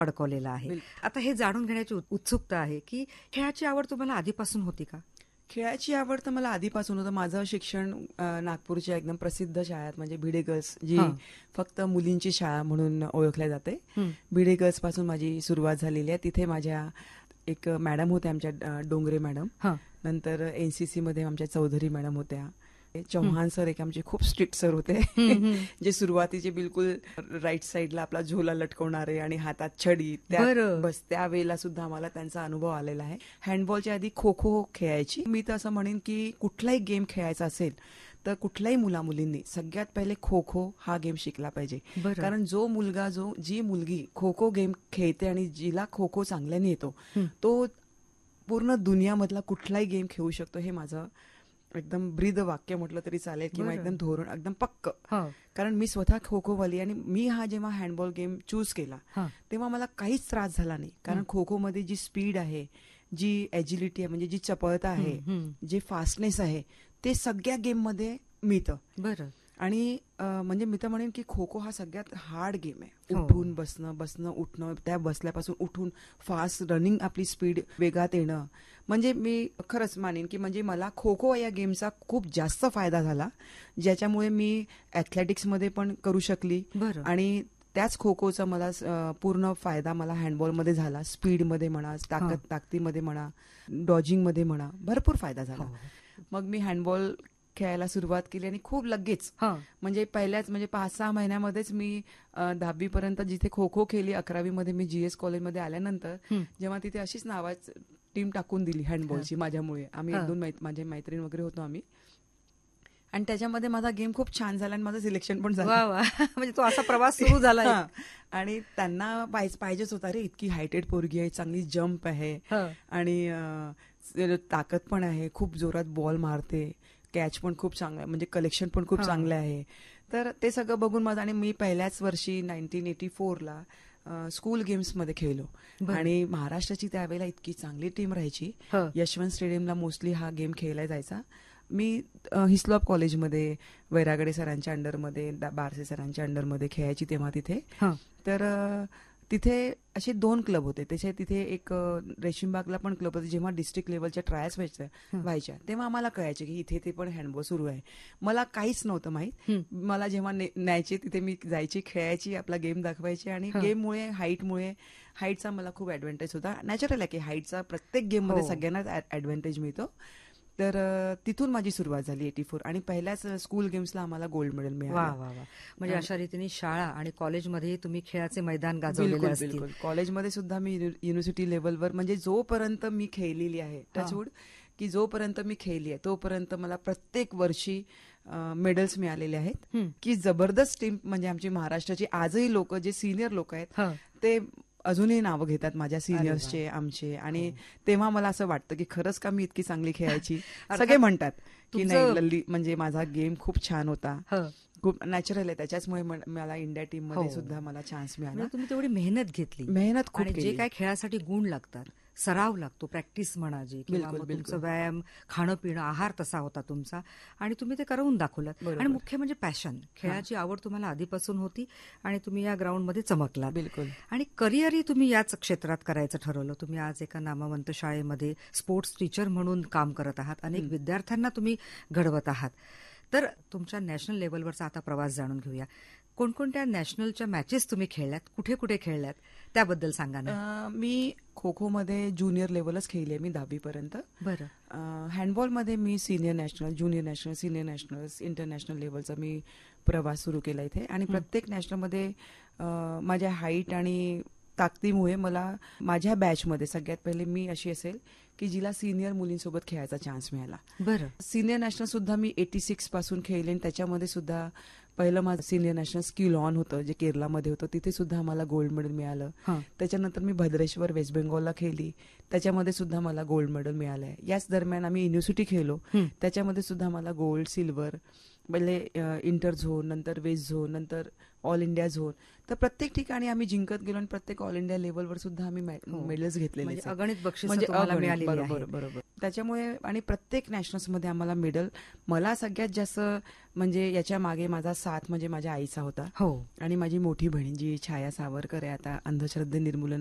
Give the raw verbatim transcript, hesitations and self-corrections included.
अडकवलेला आहे. आता हे जाणून घेण्याची उत्सुकता आहे की खेळाची आवड तुम्हाला आधीपासून होती का? खेळाची आवड तर मला आधीपासून होतं. माझं शिक्षण नागपूरच्या एकदम प्रसिद्ध शाळेत म्हणजे भिडे गर्ल्स, जी फक्त मुलींची शाळा म्हणून ओळखल्या जाते, भिडे गर्ल्स पासून माझी सुरुवात झालेली आहे. तिथे माझ्या एक मॅडम होत्या, आमच्या डोंगरे मॅडम. नंतर एनसीसी मध्ये आमच्या चौधरी मॅडम होत्या. चौहान सर एक आमचे खूप स्ट्रिक्ट सर होते, जे सुरुवातीचे बिलकुल राईट साईडला आपला झोला लटकवणारे आणि हातात छडी. बस त्यावेळेला सुद्धा आम्हाला त्यांचा अनुभव आलेला आहे. हँडबॉलच्या आधी खो खो खेळायची. मी तर असं म्हणेन की कुठलाही गेम खेळायचा असेल तर कुठल्याही मुला मुलींनी सगळ्यात पहिले खो खो हा गेम शिकला पाहिजे. कारण जो मुलगा जो जी मुलगी खो खो गेम खेळते आणि जिला खो खो चांगल्याने येतो तो पूर्ण दुनियामधला कुठलाही गेम खेळू शकतो. हे माझं एकदम ब्रीद वाक्य म्हटलं तरी चालेल किंवा एकदम धोरण एकदम पक्क. कारण मी स्वतः खो खो वाली आणि मी हा जेव्हा हँडबॉल गेम चूज केला तेव्हा मला काहीच त्रास झाला नाही. कारण खो खो मध्ये जी स्पीड आहे, जी एजिलिटी आहे, म्हणजे जी चपळता आहे, जे फास्टनेस आहे, ते सगळ्या गेम मध्ये मिळतं. बरं. आणि म्हणजे मी तर म्हणेन की खो खो हा सगळ्यात हार्ड गेम आहे. उठून बसणं, बसणं उठणं, त्या बसल्यापासून उठून फास्ट रनिंग, आपली स्पीड वेगात येणं. म्हणजे मी खरंच मानेन की म्हणजे मला खो खो या गेमचा खूप जास्त फायदा झाला, ज्याच्यामुळे मी ॲथलेटिक्समध्ये पण करू शकली. आणि त्याच खो खोचा मला पूर्ण फायदा मला हँडबॉलमध्ये झाला. स्पीडमध्ये म्हणा, ताकद ताकदीमध्ये म्हणा, डॉजिंगमध्ये म्हणा, भरपूर फायदा झाला. मग मी हँडबॉल खेळायला सुरुवात केली आणि खूप लगेच म्हणजे पहिल्याच म्हणजे पाच सहा महिन्यामध्येच मी दहावी पर्यंत जिथे खो खो खेळली, अकरावी मध्ये मी जीएस कॉलेजमध्ये आल्यानंतर जेव्हा तिथे अशीच नावाची टीम टाकून दिली हँडबॉलची माझ्यामुळे. आम्ही एक दोन माझे मैत्रीण वगैरे होतो आम्ही, आणि त्याच्यामध्ये माझा गेम खूप छान झाला आणि माझं सिलेक्शन पण झालं. म्हणजे तो असा प्रवास सुरू झाला. आणि त्यांना पाहिजेच होता, रे इतकी हायटेड पोरगी आहे, चांगली जम्प आहे आणि ताकद पण आहे, खूप जोरात बॉल मारते, कॅच पण खूप चांगला, म्हणजे कलेक्शन पण खूप चांगलं आहे. तर ते सगळं बघून माझं, आणि मी पहिल्याच वर्षी नाईन्टीन एटी फोरला स्कूल गेम्स मध्ये खेळलो. आणि महाराष्ट्राची त्यावेळेला इतकी चांगली टीम राहायची. यशवंत स्टेडियमला मोस्टली हा गेम खेळला जायचा. मी हिस्लॉप कॉलेजमध्ये वैरागडे सरांच्या अंडरमध्ये, बारसे सरांच्या अंडरमध्ये खेळायची तेव्हा तिथे. तर तिथे असे दोन क्लब होते. त्याचे तिथे एक रेशीमबागला पण क्लब होते. जेव्हा डिस्ट्रिक्ट लेवलच्या ट्रायल्स व्हायच्या व्हायच्या तेव्हा आम्हाला कळायचे की इथे ते पण हँडबॉल सुरू आहे. मला काहीच नव्हतं माहीत. मला जेव्हा न्यायचे तिथे मी जायची, खेळायची, आपला गेम दाखवायची. आणि गेममुळे, हाईटमुळे, हाईटचा मला खूप ऍडव्हान्टेज होता. नॅचरल आहे की हाईटचा प्रत्येक गेममध्ये सगळ्यांनाच ऍडव्हान्टेज मिळतो. तर तिथून माझी सुरुवात झाली एटी फोर आणि पहिल्याच स्कूल गेम्सला आम्हाला गोल्ड मेडल मिळालं. म्हणजे अशा रीतीने शाळा आणि कॉलेजमध्ये तुम्ही खेळाचे मैदान गाजवलेले असतील. बिलकुल. कॉलेजमध्ये सुद्धा मी युनिव्हर्सिटी लेवलवर, म्हणजे जोपर्यंत मी खेळलेली आहे, टचवूड की जोपर्यंत मी खेळली आहे तोपर्यंत मला प्रत्येक वर्षी मेडल्स मिळालेले आहेत. की जबरदस्त टीम म्हणजे आमची महाराष्ट्राची. आजही लोक जे सिनियर लोक आहेत ते अजूनही नावं घेतात माझ्या सिनियर्सचे, आमचे. आणि तेव्हा मला असं वाटतं की खरंच का मी इतकी चांगली खेळायची. सगळे म्हणतात की नाही लल्ली, म्हणजे माझा गेम खूप छान होता, खूप नॅचरल आहे, त्याच्याचमुळे मला इंडिया टीम मध्ये सुद्धा मला चान्स मिळाला. तुम्ही तेवढी मेहनत घेतली, मेहनत खूप, जे काय खेळासाठी गुण लागतात, सराव लागतो, प्रॅक्टिस म्हणा, जे तुमचं व्यायाम, खाणं पिणं, आहार तसा होता तुमचा, आणि तुम्ही ते करवून दाखवलात. आणि मुख्य म्हणजे पॅशन, खेळाची आवड तुम्हाला आधीपासून होती आणि तुम्ही या ग्राउंडमध्ये चमकलात. बिलकुल. आणि करिअरही तुम्ही याच क्षेत्रात करायचं ठरवलं. तुम्ही आज एका नामवंत शाळेमध्ये स्पोर्ट्स टीचर म्हणून काम करत आहात. अनेक विद्यार्थ्यांना तुम्ही घडवत आहात. तर तुमच्या नॅशनल लेवलवरचा आता प्रवास जाणून घेऊया. कोणकोणत्या नॅशनलच्या मॅचेस तुम्ही खेळल्यात, कुठे कुठे खेळल्यात, त्याबद्दल सांगा ना. मी खो खो मध्ये ज्युनियर लेवलच खेळली आहे मी दहावी पर्यंत. बरं. हँडबॉलमध्ये मी senior national, junior national, senior national, international लेवलचा मी प्रवास सुरू केला इथे. आणि प्रत्येक नॅशनलमध्ये माझ्या हाईट आणि ताकदीमुळे मला माझ्या बॅचमध्ये सगळ्यात पहिले मी अशी असेल की जिला सिनियर मुलींसोबत खेळायचा चान्स मिळाला. बरं. सिनियर नॅशनल सुद्धा मी एटी सिक्स पासून खेळले आणि त्याच्यामध्ये सुद्धा पहिलं माझं सिनियर नॅशनल स्किल ऑन होतं, जे केरलामध्ये होतं, तिथे सुद्धा मला गोल्ड मेडल मिळालं. त्याच्यानंतर मी भद्रेश्वर वेस्ट बेंगॉलला खेळली, त्याच्यामध्ये सुद्धा मला गोल्ड मेडल मिळालंय. याच दरम्यान आम्ही युनिव्हर्सिटी खेळलो, त्याच्यामध्ये सुद्धा मला गोल्ड, सिल्वर पहिले इंटर झोन, नंतर वेस्ट झोन, नंतर ऑल इंडिया झोन. तर प्रत्येक ठिकाणी आम्ही जिंकत गेलो आणि प्रत्येक ऑल इंडिया लेवलवर सुद्धा आम्ही हो. मेडल्स घेतलेले म्हणजे आहेत. अगणित बक्षीस म्हणजे तुम्हाला अगणित, मिळालेली बरोबर आहेत. बरोबर. त्याच्यामुळे आणि प्रत्येक नॅशनल्समध्ये आम्हाला मेडल. मला सगळ्यात जास्त म्हणजे याच्या मागे माझा साथ म्हणजे माझ्या आईचा होता हो आणि माझी मोठी बहीण जी छाया सावरकर आहे, आता अंधश्रद्धे निर्मूलन